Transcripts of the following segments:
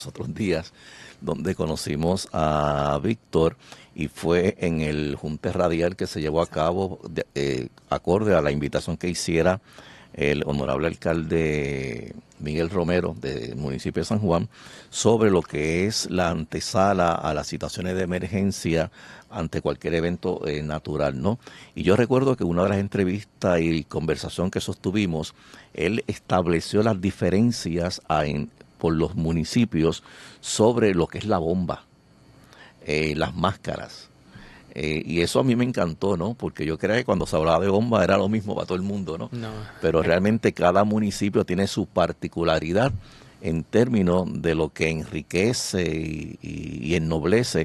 otros días, donde conocimos a Víctor y fue en el junte radial que se llevó a cabo acorde a la invitación que hiciera el honorable alcalde Miguel Romero del municipio de San Juan sobre lo que es la antesala a las situaciones de emergencia ante cualquier evento natural, ¿no? Y yo recuerdo que una de las entrevistas y conversación que sostuvimos, él estableció las diferencias por los municipios sobre lo que es la bomba, las máscaras. Y eso a mí me encantó, ¿no? Porque yo creía que cuando se hablaba de bomba era lo mismo para todo el mundo, ¿no? No. Pero realmente cada municipio tiene su particularidad en términos de lo que enriquece y ennoblece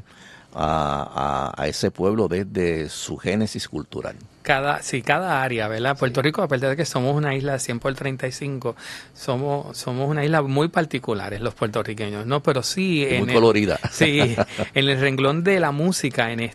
a ese pueblo desde su génesis cultural. Cada área, ¿verdad? Puerto Rico, a pesar de que somos una isla de 100 por 35, somos una isla muy particulares los puertorriqueños, ¿no? Pero sí, muy colorida. Sí, en el renglón de la música, en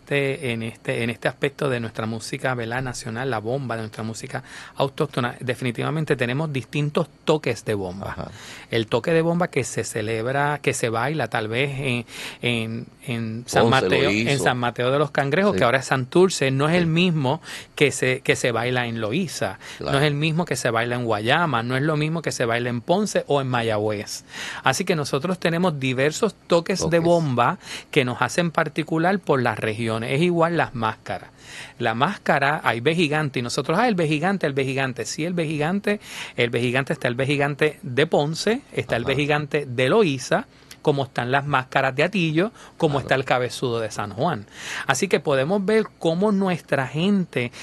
este aspecto de nuestra música, ¿verdad? Nacional, la bomba, de nuestra música autóctona, definitivamente tenemos distintos toques de bomba. Ajá. El toque de bomba que se celebra, que se baila tal vez en San Mateo de los Cangrejos, sí, que ahora es Santurce, no es el mismo que se baila en Loíza, claro, no es el mismo que se baila en Guayama, no es lo mismo que se baila en Ponce o en Mayagüez. Así que nosotros tenemos diversos toques de bomba que nos hacen particular por las regiones. Es igual las máscaras. La máscara, hay vejigante y nosotros, el vejigante. Sí, el vejigante está el vejigante de Ponce, está el vejigante de Loíza, como están las máscaras de Atillo, como está el cabezudo de San Juan. Así que podemos ver cómo nuestra gente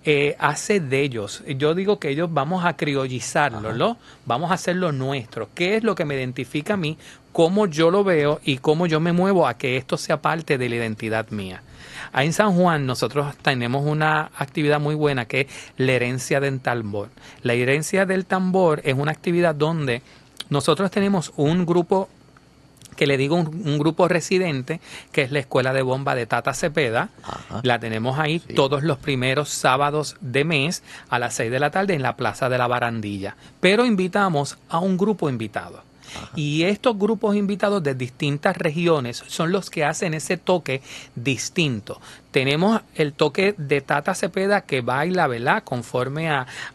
hace de ellos. Yo digo que ellos vamos a criollizarlo, ¿no? Vamos a hacerlo nuestro. ¿Qué es lo que me identifica a mí? Cómo yo lo veo y cómo yo me muevo a que esto sea parte de la identidad mía. Ahí en San Juan nosotros tenemos una actividad muy buena que es la herencia del tambor. La herencia del tambor es una actividad donde nosotros tenemos un grupo, que le digo un grupo residente, que es la Escuela de Bomba de Tata Cepeda. Ajá. La tenemos ahí todos los primeros sábados de mes a las 6 de la tarde en la Plaza de la Barandilla. Pero invitamos a un grupo invitado. Ajá. Y estos grupos invitados de distintas regiones son los que hacen ese toque distinto. Tenemos el toque de Tata Cepeda que baila, ¿verdad?, conforme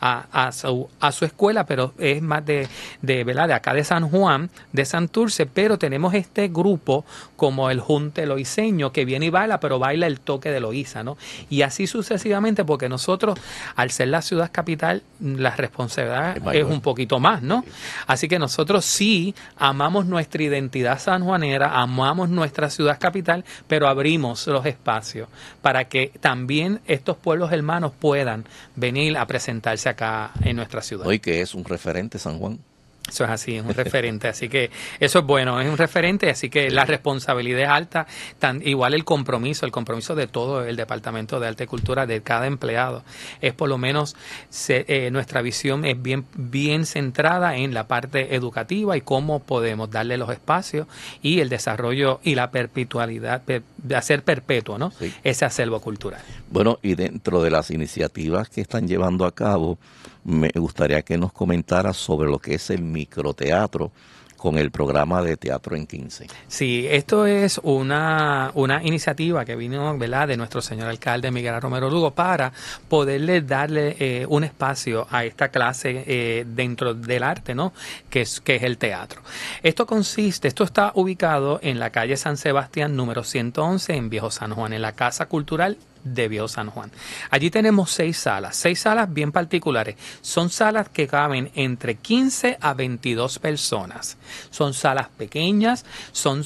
a su escuela, pero es más ¿verdad?, de acá de San Juan, de Santurce, pero tenemos este grupo como el Junte Loiseño que viene y baila, pero baila el toque de Loíza, ¿no? Y así sucesivamente, porque nosotros, al ser la ciudad capital, la responsabilidad es un poquito más, ¿no? Sí. Así que nosotros sí amamos nuestra identidad sanjuanera, amamos nuestra ciudad capital, pero abrimos los espacios para que también estos pueblos hermanos puedan venir a presentarse acá en nuestra ciudad. Hoy que es un referente San Juan. Eso es así, es un referente, así que eso es bueno, es un referente, así que la responsabilidad es alta, igual el compromiso de todo el Departamento de Arte y Cultura, de cada empleado, es por lo menos nuestra visión es bien centrada en la parte educativa y cómo podemos darle los espacios y el desarrollo y la perpetualidad, de hacer perpetuo, ¿no? Sí, ese acervo cultural. Bueno, y dentro de las iniciativas que están llevando a cabo, me gustaría que nos comentara sobre lo que es el microteatro con el programa de Teatro en 15. Sí, esto es una iniciativa que vino, ¿verdad?, de nuestro señor alcalde Miguel Romero Lugo para poderle darle un espacio a esta clase dentro del arte, ¿no?, que es el teatro. Esto está ubicado en la calle San Sebastián número 111 en Viejo San Juan, en la Casa Cultural de Viejo San Juan. Allí tenemos 6 salas bien particulares. Son salas que caben entre 15 a 22 personas. Son salas pequeñas, son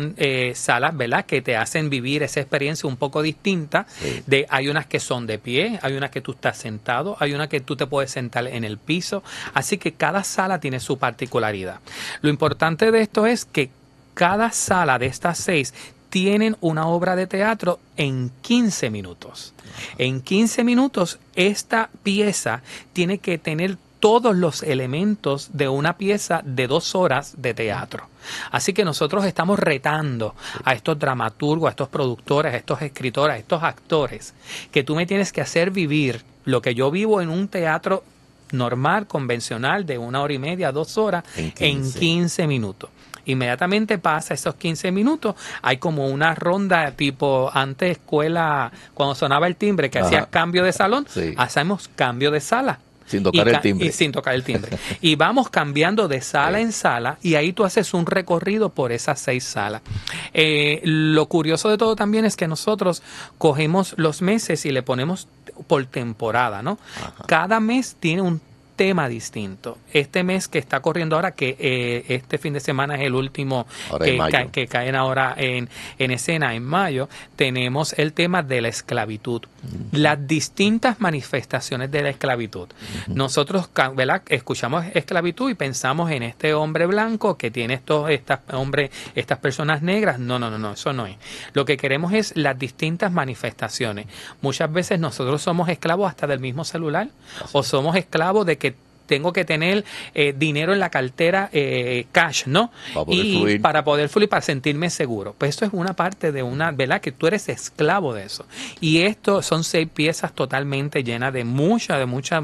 salas, ¿verdad?, que te hacen vivir esa experiencia un poco distinta. Sí. Hay unas que son de pie, hay unas que tú estás sentado, hay una que tú te puedes sentar en el piso. Así que cada sala tiene su particularidad. Lo importante de esto es que cada sala de estas 6 tienen una obra de teatro en 15 minutos. En 15 minutos, esta pieza tiene que tener todos los elementos de una pieza de 2 horas de teatro. Así que nosotros estamos retando a estos dramaturgos, a estos productores, a estos escritores, a estos actores, que tú me tienes que hacer vivir lo que yo vivo en un teatro normal, convencional, de 1 hora y media, 2 horas, en 15 minutos. Inmediatamente pasa esos 15 minutos, hay como una ronda tipo antes escuela, cuando sonaba el timbre, que hacías cambio de salón, hacemos cambio de sala. Sin tocar el timbre. Y sin tocar el timbre. Y vamos cambiando de sala en sala y ahí tú haces un recorrido por esas 6 salas. Lo curioso de todo también es que nosotros cogemos los meses y le ponemos por temporada, ¿no? Ajá. Cada mes tiene un tema distinto. Este mes que está corriendo ahora, que este fin de semana es el último que caen ahora en escena en mayo, tenemos el tema de la esclavitud, las distintas manifestaciones de la esclavitud. Nosotros, ¿verdad?, escuchamos esclavitud y pensamos en este hombre blanco que tiene estas personas negras. No, eso no es. Lo que queremos es las distintas manifestaciones. Muchas veces nosotros somos esclavos hasta del mismo celular, o somos esclavos de que tengo que tener dinero en la cartera, cash, ¿no? Para poder fluir, para sentirme seguro. Pues esto es una parte de una, ¿verdad?, que tú eres esclavo de eso. Y esto son 6 piezas totalmente llenas de mucho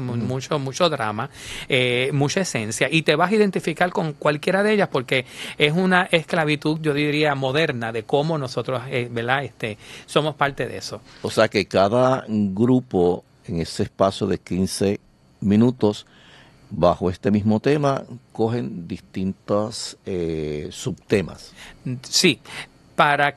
drama, mucha esencia. Y te vas a identificar con cualquiera de ellas porque es una esclavitud, yo diría, moderna, de cómo nosotros, ¿verdad?, somos parte de eso. O sea que cada grupo en ese espacio de 15 minutos bajo este mismo tema, cogen distintos subtemas. Sí, para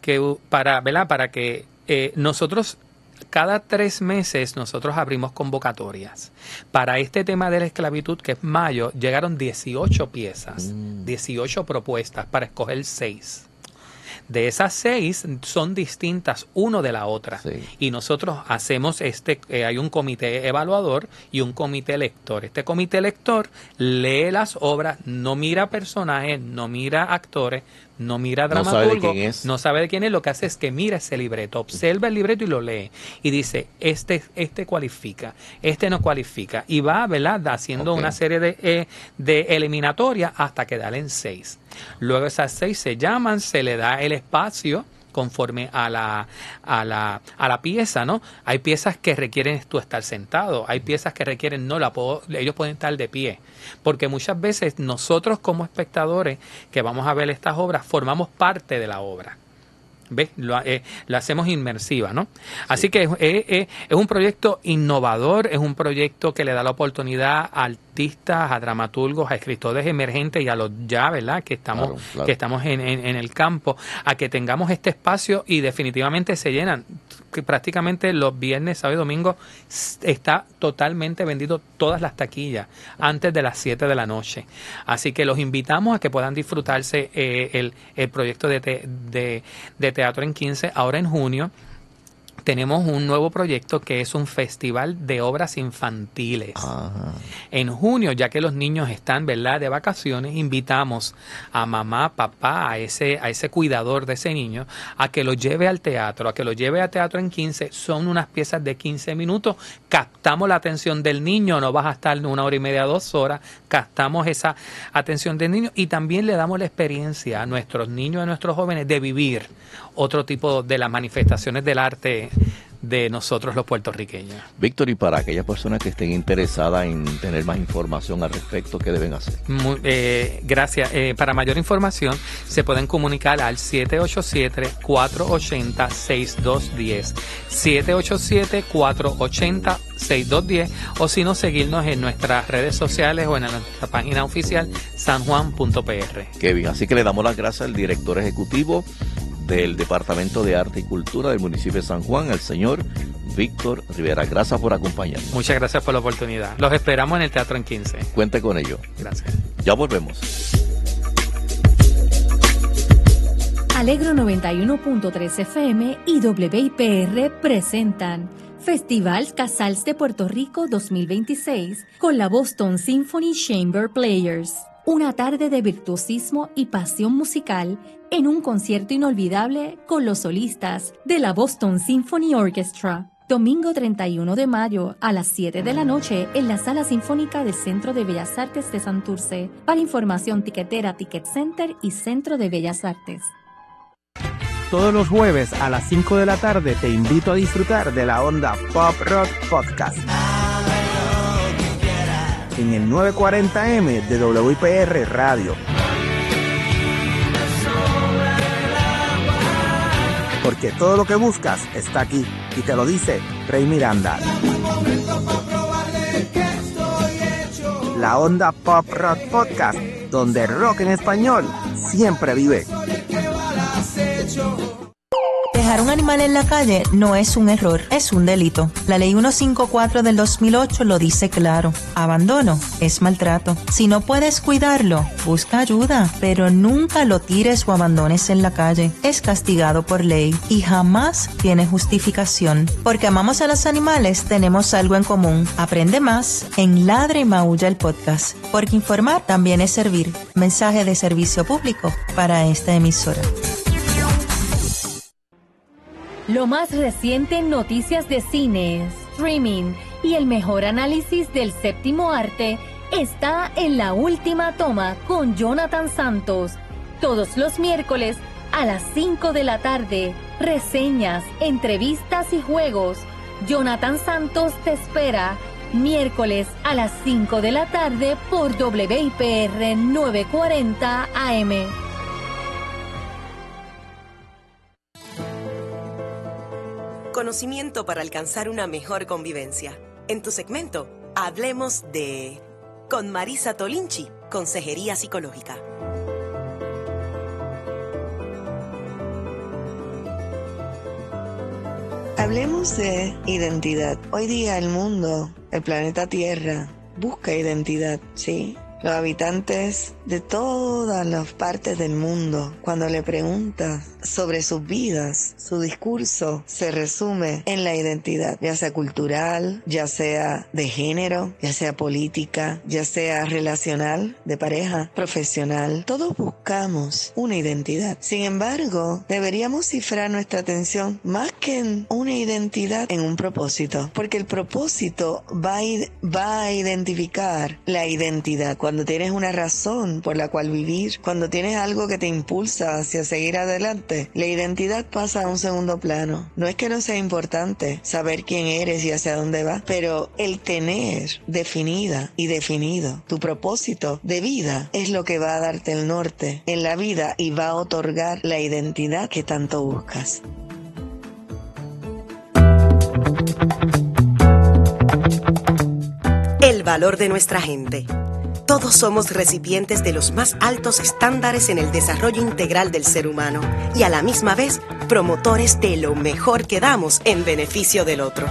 que nosotros cada 3 meses nosotros abrimos convocatorias. Para este tema de la esclavitud, que es mayo, llegaron 18 piezas, 18 propuestas para escoger 6. De esas 6 son distintas uno de la otra. Sí. Y nosotros hacemos hay un comité evaluador y un comité lector. Este comité lector lee las obras, no mira personajes, no mira actores, no mira dramaturgo, no sabe de quién es, lo que hace es que mira ese libreto, observa el libreto y lo lee. Y dice, este cualifica, este no cualifica. Y va, ¿verdad?, haciendo una serie de eliminatorias hasta que dan en 6. Luego esas 6 se llaman, se le da el espacio conforme a la pieza, ¿no? Hay piezas que requieren tú estar sentado, hay piezas que requieren ellos pueden estar de pie, porque muchas veces nosotros como espectadores que vamos a ver estas obras formamos parte de la obra. ¿Ves? Lo hacemos inmersiva, ¿no? Sí. Así que es un proyecto innovador, es un proyecto que le da la oportunidad a artistas, a dramaturgos, a escritores emergentes y a los ¿verdad?, que estamos en el campo, a que tengamos este espacio y definitivamente se llenan. Que prácticamente los viernes, sábado y domingo está totalmente vendido todas las taquillas antes de las 7 de la noche. Así que los invitamos a que puedan disfrutarse el proyecto de Teatro en 15 ahora en junio. Tenemos un nuevo proyecto que es un festival de obras infantiles. Ajá. En junio, ya que los niños están, ¿verdad?, de vacaciones, invitamos a mamá, papá, a ese cuidador de ese niño, a que lo lleve al teatro, a que lo lleve a Teatro en 15. Son unas piezas de 15 minutos. Captamos la atención del niño, no vas a estar 1 hora y media, 2 horas. Captamos esa atención del niño y también le damos la experiencia a nuestros niños, a nuestros jóvenes, de vivir otro tipo de las manifestaciones del arte de nosotros los puertorriqueños. Víctor, y para aquellas personas que estén interesadas en tener más información al respecto, ¿qué deben hacer? Gracias. Para mayor información se pueden comunicar al 787-480-6210. 787-480-6210 o si no, seguirnos en nuestras redes sociales o en nuestra página oficial sanjuan.pr. Qué bien, así que le damos las gracias al director ejecutivo del Departamento de Arte y Cultura del municipio de San Juan, el señor Víctor Rivera. Gracias por acompañarnos. Muchas gracias por la oportunidad. Los esperamos en el Teatro en 15. Cuente con ello. Gracias. Ya volvemos. Alegro 91.3 FM y WIPR presentan Festival Casals de Puerto Rico 2026 con la Boston Symphony Chamber Players. Una tarde de virtuosismo y pasión musical en un concierto inolvidable con los solistas de la Boston Symphony Orchestra. Domingo 31 de mayo a las 7 de la noche en la Sala Sinfónica del Centro de Bellas Artes de Santurce. Para información, tiquetera, Ticket Center y Centro de Bellas Artes. Todos los jueves a las 5 de la tarde te invito a disfrutar de la onda Pop Rock Podcast en el 940M de WIPR Radio. porque todo lo que buscas está aquí, y te lo dice Rey Miranda. La Onda Pop Rock Podcast, donde rock en español siempre vive. Dejar un animal en la calle no es un error, es un delito. La Ley 154 del 2008 lo dice claro. Abandono es maltrato. Si no puedes cuidarlo, busca ayuda, pero nunca lo tires o abandones en la calle. Es castigado por ley y jamás tiene justificación. Porque amamos a los animales, tenemos algo en común. Aprende más en Ladra y Maulla el podcast. Porque informar también es servir. Mensaje de servicio público para esta emisora. Lo más reciente en noticias de cine, streaming y el mejor análisis del séptimo arte está en La Última Toma con Jonathan Santos. Todos los miércoles a las 5 de la tarde. Reseñas, entrevistas y juegos. Jonathan Santos te espera miércoles a las 5 de la tarde por WIPR 940 AM. Conocimiento para alcanzar una mejor convivencia. En tu segmento, hablemos de... Con Marisa Tolinchi, Consejería Psicológica. Hablemos de identidad. Hoy día el mundo, el planeta Tierra, busca identidad, ¿sí? Los habitantes de todas las partes del mundo, cuando le preguntas sobre sus vidas, su discurso se resume en la identidad, ya sea cultural, ya sea de género, ya sea política, ya sea relacional, de pareja, profesional. Todos buscamos una identidad. Sin embargo, deberíamos cifrar nuestra atención más que en una identidad, en un propósito, porque el propósito va a identificar la identidad. Cuando tienes una razón por la cual vivir, cuando tienes algo que te impulsa hacia seguir adelante, la identidad pasa a un segundo plano. No es que no sea importante saber quién eres y hacia dónde vas, pero el tener definida y definido tu propósito de vida es lo que va a darte el norte en la vida y va a otorgar la identidad que tanto buscas. El valor de nuestra gente. Todos somos recipientes de los más altos estándares en el desarrollo integral del ser humano y a la misma vez promotores de lo mejor que damos en beneficio del otro.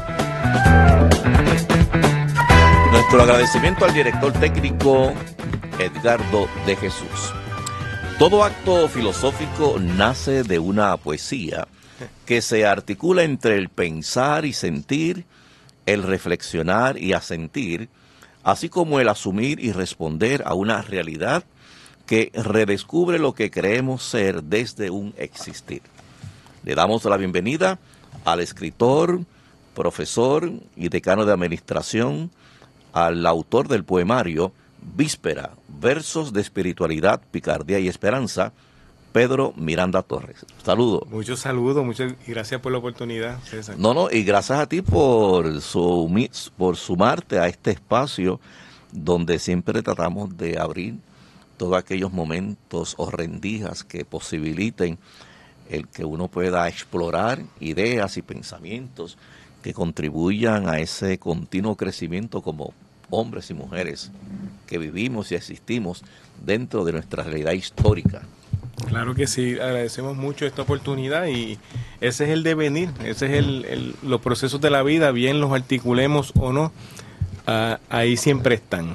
Nuestro agradecimiento al director técnico Edgardo de Jesús. Todo acto filosófico nace de una poesía que se articula entre el pensar y sentir, el reflexionar y asentir, así como el asumir y responder a una realidad que redescubre lo que creemos ser desde un existir. Le damos la bienvenida al escritor, profesor y decano de administración, al autor del poemario Víspera, versos de espiritualidad, picardía y esperanza, Pedro Miranda Torres. Saludos. Muchos saludos, muchas gracias por la oportunidad, César. Y gracias a ti por sumarte a este espacio donde siempre tratamos de abrir todos aquellos momentos o rendijas que posibiliten el que uno pueda explorar ideas y pensamientos que contribuyan a ese continuo crecimiento como hombres y mujeres que vivimos y existimos dentro de nuestra realidad histórica. Claro que sí, agradecemos mucho esta oportunidad y ese es el devenir, ese es los procesos de la vida, bien los articulemos o no, ahí siempre están,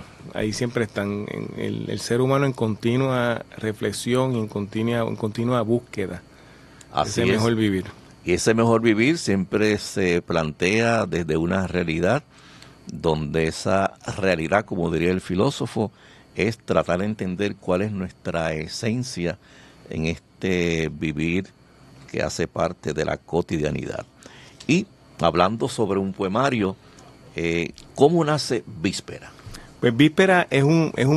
el ser humano en continua reflexión y en continua búsqueda. Así ese mejor vivir. Y ese mejor vivir siempre se plantea desde una realidad donde esa realidad, como diría el filósofo, es tratar de entender cuál es nuestra esencia en este vivir que hace parte de la cotidianidad. Y hablando sobre un poemario, ¿cómo nace Víspera? Pues Víspera es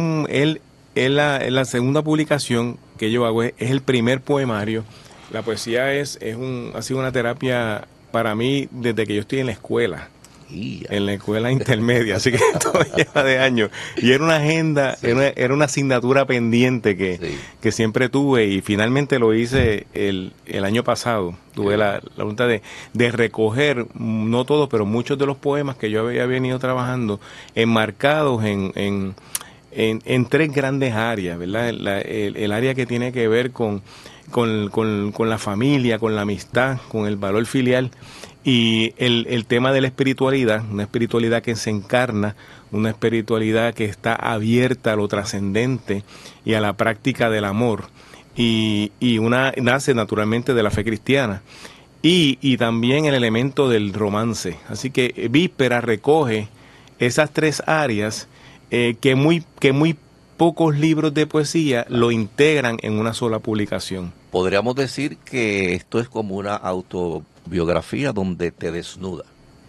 la segunda publicación que yo hago, es el primer poemario. La poesía ha sido una terapia para mí desde que yo estoy en la escuela. en la escuela intermedia, así que esto lleva de años. Y era una agenda, era una asignatura pendiente que siempre tuve, y finalmente lo hice el año pasado. Tuve la voluntad de recoger, no todos, pero muchos de los poemas que yo había venido trabajando, enmarcados en tres grandes áreas, ¿verdad? El área que tiene que ver con la familia, con la amistad, con el valor filial, y el tema de la espiritualidad, una espiritualidad que se encarna, una espiritualidad que está abierta a lo trascendente y a la práctica del amor, y nace naturalmente de la fe cristiana, y también el elemento del romance. Así que Víspera recoge esas tres áreas que muy pocos libros de poesía lo integran en una sola publicación. Podríamos decir que esto es como una autobiografía donde te desnuda.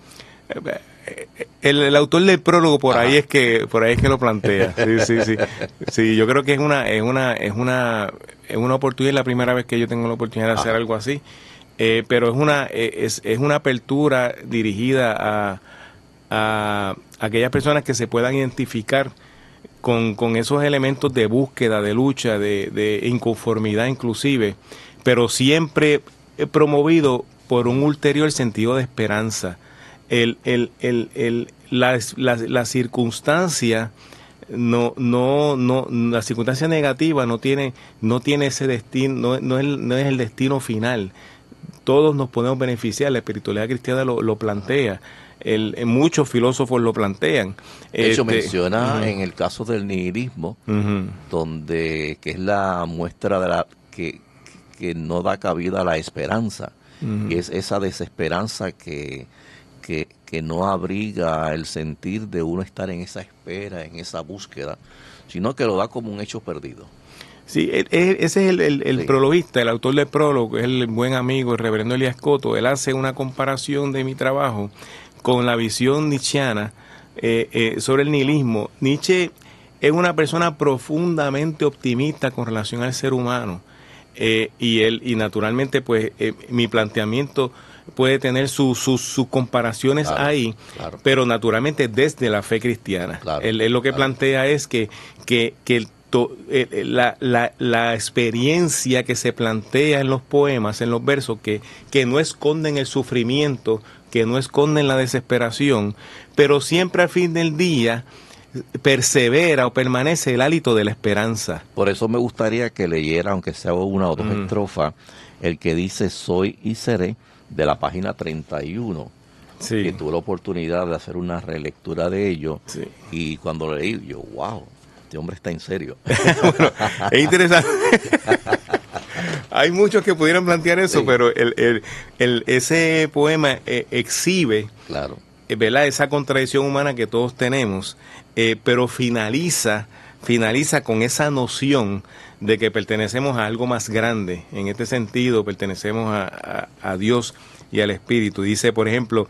El autor del prólogo por ahí es que lo plantea. Sí, yo creo que es una oportunidad, es la primera vez que yo tengo la oportunidad de hacer algo así. Pero es una apertura dirigida a aquellas personas que se puedan identificar con esos elementos de búsqueda, de lucha, de inconformidad inclusive, pero siempre promovido por un ulterior sentido de esperanza. La circunstancia la circunstancia negativa no tiene ese destino, no es el destino final. Todos nos podemos beneficiar. La espiritualidad cristiana lo plantea. Muchos filósofos lo plantean. De hecho, menciona en el caso del nihilismo, que es la muestra de que no da cabida a la esperanza, y es esa desesperanza que no abriga el sentir de uno estar en esa espera, en esa búsqueda, sino que lo da como un hecho perdido. Sí, ese es el prologuista, el autor del prólogo, es el buen amigo, el reverendo Elías Coto. Él hace una comparación de mi trabajo con la visión nietzscheana sobre el nihilismo. Nietzsche es una persona profundamente optimista con relación al ser humano, y naturalmente pues mi planteamiento puede tener sus comparaciones ahí, pero naturalmente desde la fe cristiana. Él lo que plantea es que la experiencia que se plantea en los poemas, en los versos, que no esconden el sufrimiento, que no esconden la desesperación, pero siempre al fin del día persevera o permanece el hálito de la esperanza. Por eso me gustaría que leyera, aunque sea una o dos estrofas, el que dice soy y seré, de la página 31. Sí. Que tuve la oportunidad de hacer una relectura de ello, y cuando lo leí, yo, wow, este hombre está en serio. Bueno, es interesante. Hay muchos que pudieran plantear eso, pero ese poema exhibe, ¿verdad?, esa contradicción humana que todos tenemos, pero finaliza con esa noción de que pertenecemos a algo más grande. En este sentido, pertenecemos a Dios y al Espíritu. Dice, por ejemplo,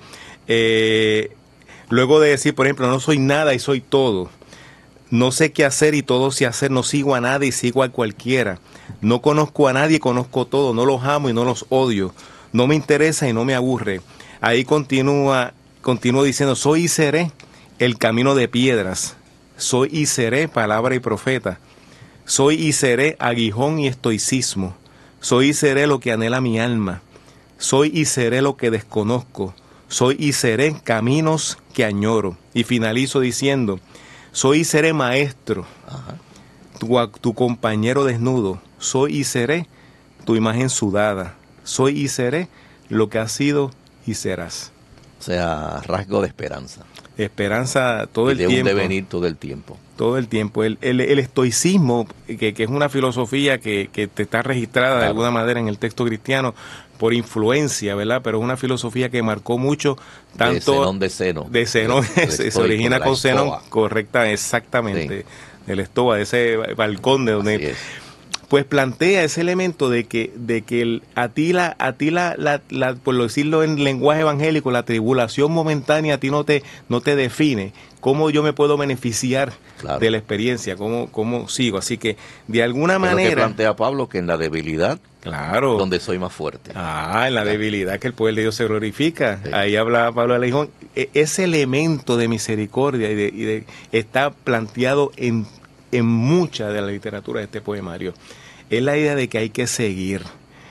luego de decir, por ejemplo, no soy nada y soy todo. No sé qué hacer y todo sé hacer. No sigo a nadie y sigo a cualquiera. No conozco a nadie y conozco todo. No los amo y no los odio. No me interesa y no me aburre. Ahí continúa diciendo, soy y seré el camino de piedras. Soy y seré palabra y profeta. Soy y seré aguijón y estoicismo. Soy y seré lo que anhela mi alma. Soy y seré lo que desconozco. Soy y seré caminos que añoro. Y finalizo diciendo, soy y seré maestro, tu compañero desnudo. Soy y seré tu imagen sudada. Soy y seré lo que has sido y serás. O sea, rasgo de esperanza. Esperanza todo el tiempo. De un devenir todo el tiempo. Todo el tiempo. El estoicismo, que es una filosofía que te está registrada de alguna manera en el texto cristiano por influencia, ¿verdad? Pero es una filosofía que marcó mucho tanto... De Zenón. De Zenón, se origina con Zenón, correcta, exactamente. Del Estoa, de ese balcón de donde... Pues plantea ese elemento de que a ti por decirlo en lenguaje evangélico, la tribulación momentánea a ti no te define. ¿Cómo yo me puedo beneficiar de la experiencia? ¿Cómo sigo? Así que, de alguna manera... Lo que plantea Pablo, que en la debilidad, donde soy más fuerte. En la debilidad que el poder de Dios se glorifica. Ahí habla Pablo Aleijón. ese elemento de misericordia está planteado en mucha de la literatura de este poemario. Es la idea de que hay que seguir,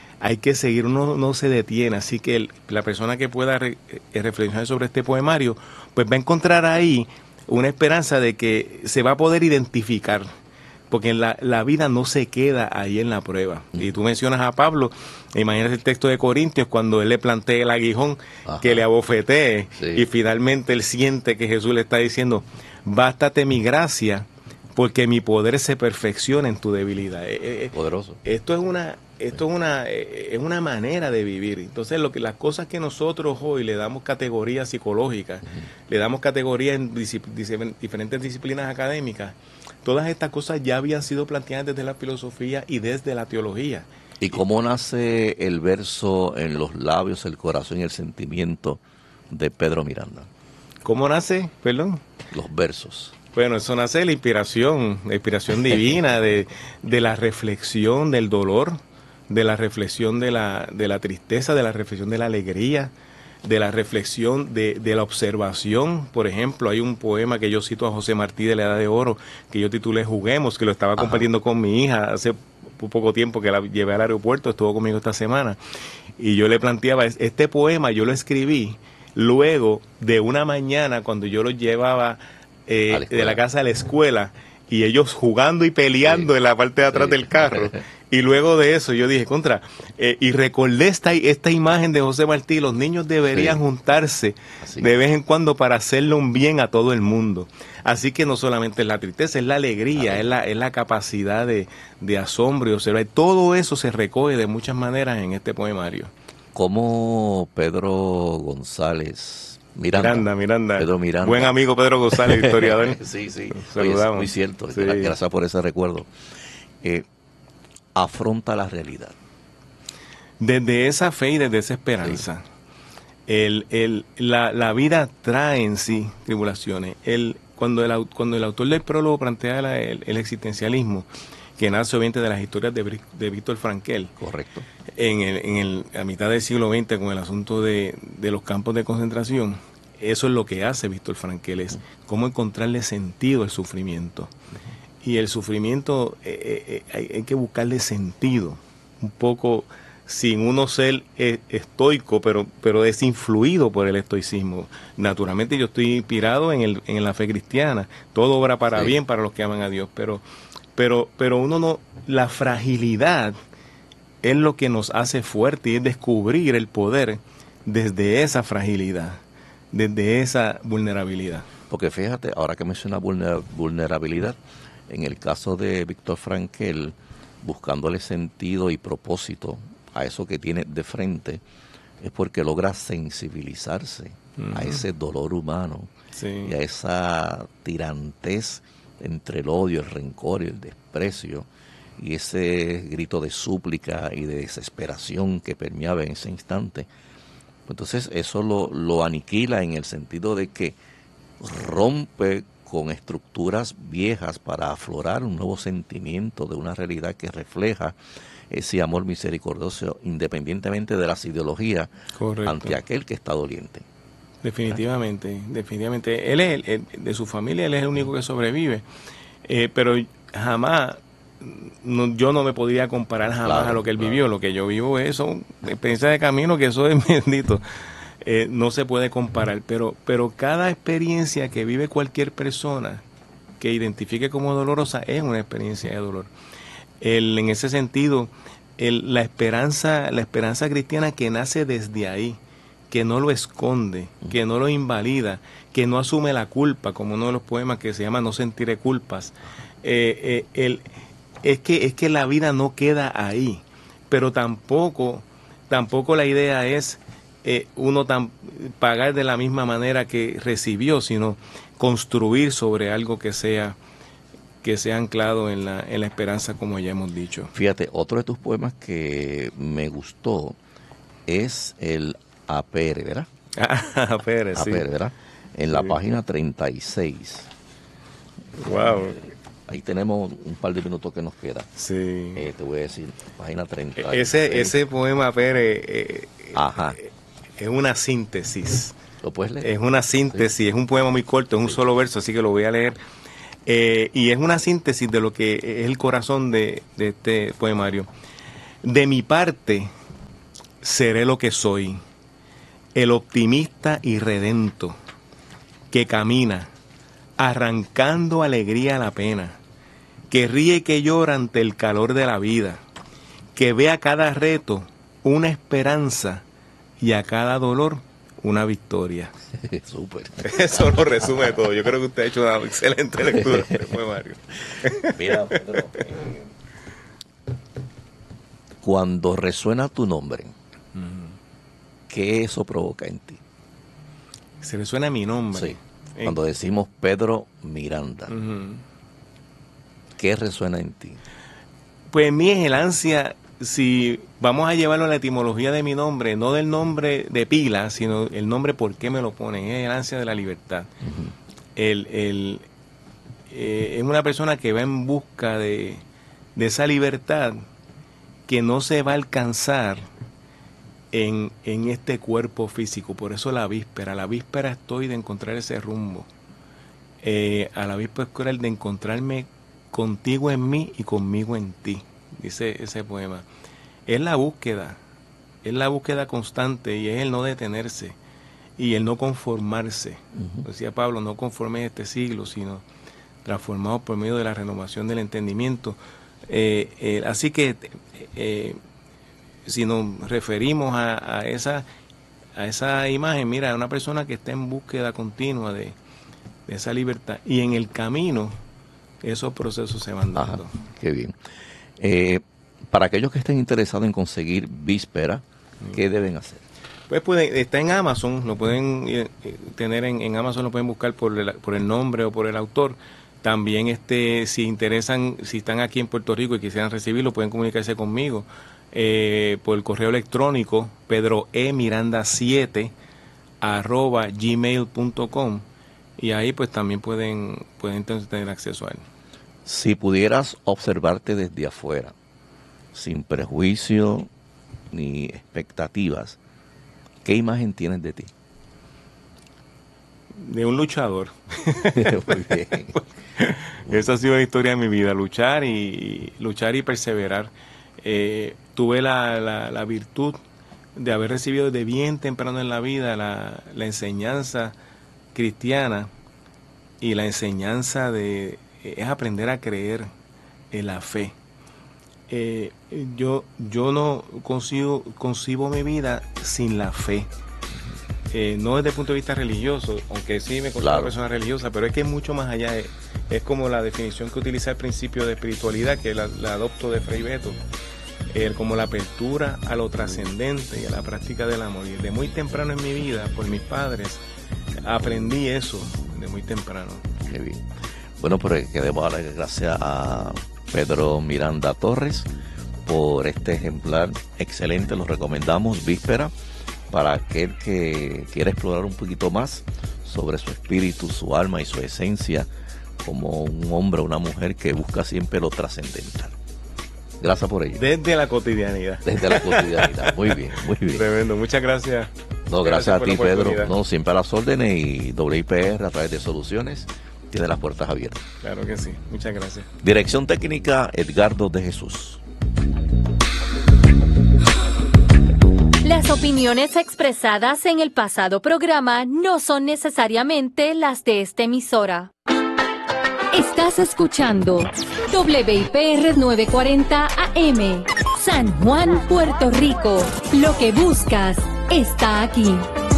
uno no se detiene, así que la persona que pueda reflexionar sobre este poemario, pues va a encontrar ahí una esperanza de que se va a poder identificar, porque la vida no se queda ahí en la prueba. Y tú mencionas a Pablo, imagínate el texto de Corintios, cuando él le plantea el aguijón, que le abofetee, y finalmente él siente que Jesús le está diciendo, bástate mi gracia, porque mi poder se perfecciona en tu debilidad. Poderoso. Esto es una manera de vivir. Entonces, las cosas que nosotros hoy le damos categorías psicológicas, le damos categorías en diferentes disciplinas académicas, todas estas cosas ya habían sido planteadas desde la filosofía y desde la teología. ¿Y cómo nace el verso en los labios, el corazón y el sentimiento de Pedro Miranda? ¿Cómo nace? Perdón. Los versos. Bueno, eso nace de la inspiración divina, de la reflexión del dolor, de la reflexión de la tristeza, de la reflexión de la alegría, de la reflexión de la observación. Por ejemplo, hay un poema que yo cito a José Martí de la Edad de Oro, que yo titulé Juguemos, que lo estaba compartiendo con mi hija hace poco tiempo, que la llevé al aeropuerto, estuvo conmigo esta semana, y yo le planteaba, este poema yo lo escribí luego de una mañana cuando yo lo llevaba de la casa a la escuela, y ellos jugando y peleando en la parte de atrás del carro. Y luego de eso yo dije, y recordé esta imagen de José Martí, los niños deberían juntarse de vez en cuando para hacerle un bien a todo el mundo. Así que no solamente es la tristeza, es la alegría, es la capacidad de asombro y observar. Todo eso se recoge de muchas maneras en este poemario. ¿Cómo Pedro González... Miranda. Pedro Miranda. Buen amigo Pedro González, historiador. Sí. Saludamos. Es muy cierto. Sí. Gracias por ese recuerdo. Afronta la realidad. Desde esa fe y desde esa esperanza. La vida trae en sí tribulaciones. Cuando el autor del prólogo plantea el existencialismo, que nace obviamente de las historias de Víctor Frankl. Correcto. A mitad del siglo XX, con el asunto de los campos de concentración, eso es lo que hace Víctor Frankl, es cómo encontrarle sentido al sufrimiento. Y el sufrimiento hay que buscarle sentido, un poco sin uno ser estoico, pero es influido por el estoicismo. Naturalmente yo estoy inspirado en la fe cristiana, todo obra para bien para los que aman a Dios, pero uno no, la fragilidad es lo que nos hace fuerte, y es descubrir el poder desde esa fragilidad, desde esa vulnerabilidad. Porque fíjate, ahora que menciona vulnerabilidad, en el caso de Víctor Frankl, buscándole sentido y propósito a eso que tiene de frente, es porque logra sensibilizarse a ese dolor humano y a esa tirantez entre el odio, el rencor y el desprecio, y ese grito de súplica y de desesperación que permeaba en ese instante. Entonces eso lo aniquila en el sentido de que rompe con estructuras viejas para aflorar un nuevo sentimiento de una realidad que refleja ese amor misericordioso independientemente de las ideologías. Correcto. Ante aquel que está doliente. Definitivamente. Él es de su familia, él es el único que sobrevive, pero jamás, yo no me podría comparar jamás a lo que él vivió. Lo que yo vivo es una experiencia de camino, que eso es bendito. No se puede comparar, pero cada experiencia que vive cualquier persona que identifique como dolorosa es una experiencia de dolor. En ese sentido, la esperanza cristiana que nace desde ahí, que no lo esconde, que no lo invalida, que no asume la culpa, como uno de los poemas que se llama No sentiré culpas, es que la vida no queda ahí, pero tampoco la idea es pagar de la misma manera que recibió, sino construir sobre algo que sea anclado en la esperanza, como ya hemos dicho. Fíjate, otro de tus poemas que me gustó es el Apere, ¿verdad? Apere, sí. Apere, ¿verdad? En la página 36. Wow. Ahí tenemos un par de minutos que nos queda. Sí. Te voy a decir, página 36. Ese poema, Apere, es una síntesis ¿Lo puedes leer? Es una síntesis, sí. Es un poema muy corto, es un solo verso, así que lo voy a leer. Y es una síntesis de lo que es el corazón de este poemario. De mi parte, seré lo que soy, el optimista y redento, que camina, arrancando alegría a la pena, que ríe y que llora ante el calor de la vida, que ve a cada reto una esperanza y a cada dolor una victoria. Súper. Eso lo resume todo. Yo creo que usted ha hecho una excelente lectura del poemario. Mira, Pedro, cuando resuena tu nombre, ¿qué eso provoca en ti? Se resuena mi nombre. Sí. Cuando decimos Pedro Miranda, ¿qué resuena en ti? Pues en mí es el ansia, si vamos a llevarlo a la etimología de mi nombre, no del nombre de pila, sino el nombre por qué me lo ponen, es el ansia de la libertad. Es una persona que va en busca de esa libertad que no se va a alcanzar en este cuerpo físico. Por eso la víspera estoy de encontrar ese rumbo. A la víspera de encontrarme contigo en mí y conmigo en ti, dice ese poema. Es la búsqueda constante, y es el no detenerse y el no conformarse. Decía Pablo, no conformes este siglo, sino transformados por medio de la renovación del entendimiento. Así que si nos referimos a esa imagen, mira, una persona que está en búsqueda continua de esa libertad, y en el camino esos procesos se van dando. Ajá, qué bien. Para aquellos que estén interesados en conseguir Víspera, ¿qué deben hacer? Pues está en Amazon, lo pueden tener en Amazon, lo pueden buscar por el nombre o por el autor. También si interesan, si están aquí en Puerto Rico y quisieran recibirlo, pueden comunicarse conmigo por el correo electrónico pedroemiranda7@gmail.com, y ahí pues también pueden tener acceso a él. Si pudieras observarte desde afuera, sin prejuicio ni expectativas, ¿qué imagen tienes de ti? De un luchador. Muy bien. Esa ha sido la historia de mi vida, luchar y perseverar. Tuve la virtud de haber recibido desde bien temprano en la vida la enseñanza cristiana, y la enseñanza es aprender a creer en la fe. Yo no concibo mi vida sin la fe. No desde el punto de vista religioso, aunque sí me considero una persona religiosa, pero es que es mucho más allá. Es como la definición que utiliza el principio de espiritualidad, que la adopto de Fray Beto, como la apertura a lo trascendente y a la práctica del amor. Y desde muy temprano en mi vida, por mis padres, aprendí eso de muy temprano. Qué bien. Bueno, pues queremos darle gracias a Pedro Miranda Torres por este ejemplar excelente. Lo recomendamos, Víspera, para aquel que quiera explorar un poquito más sobre su espíritu, su alma y su esencia como un hombre o una mujer que busca siempre lo trascendental. Gracias por ello. Desde la cotidianidad. Desde la cotidianidad. Muy bien, muy bien. Tremendo, muchas gracias. No, gracias a ti, Pedro. No, siempre a las órdenes, y WIPR a través de Soluciones tiene las puertas abiertas. Claro que sí, muchas gracias. Dirección técnica, Edgardo de Jesús. Las opiniones expresadas en el pasado programa no son necesariamente las de esta emisora. Estás escuchando WIPR 940 AM, San Juan, Puerto Rico. Lo que buscas está aquí.